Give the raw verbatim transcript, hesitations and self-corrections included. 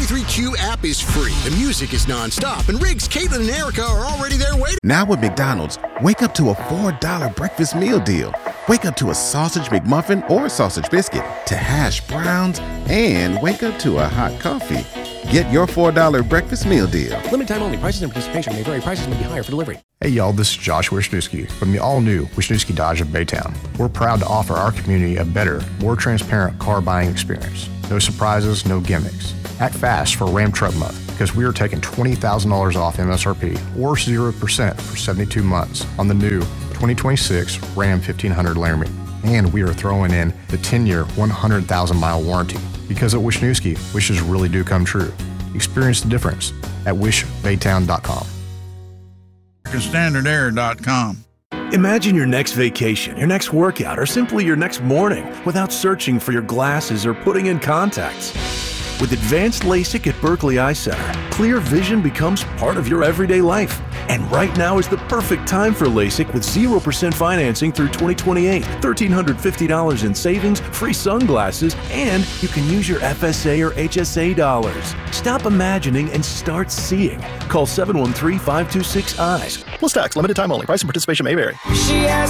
ninety-three Q app is free. The music is nonstop, and Riggs, Caitlin, and Erica are already there waiting. Now with McDonald's, wake up to a four dollar breakfast meal deal. Wake up to a sausage McMuffin or sausage biscuit, to hash browns, and wake up to a hot coffee. Get your four dollar breakfast meal deal. Limited time only. Prices and participation may vary. Prices may be higher for delivery. Hey y'all, this is Josh Wisniewski from the all-new Wisniewski Dodge of Baytown. We're proud to offer our community a better, more transparent car buying experience. No surprises, no gimmicks. Act fast for Ram Truck Month because we are taking twenty thousand dollars off M S R P or zero percent for seventy-two months on the new twenty twenty-six Ram fifteen hundred Laramie. And we are throwing in the ten-year, one hundred thousand mile warranty. Because at Wisniewski, wishes really do come true. Experience the difference at wish baytown dot com. Standard Air dot com. Imagine your next vacation, your next workout, or simply your next morning without searching for your glasses or putting in contacts. With advanced LASIK at Berkeley Eye Center, clear vision becomes part of your everyday life. And right now is the perfect time for LASIK with zero percent financing through twenty twenty-eight, one thousand three hundred fifty dollars in savings, free sunglasses, and you can use your F S A or H S A dollars. Stop imagining and start seeing. Call seven one three, five two six, eyes. Plus tax, limited time only. Price and participation may vary. She has